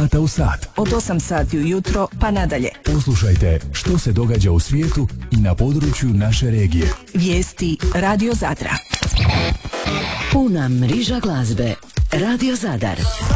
sata u sat. Od 8 sati ujutro pa nadalje. Poslušajte što se događa u svijetu i na području naše regije. Vijesti Radio Zadra. Puna mriža glazbe. Radio Zadar.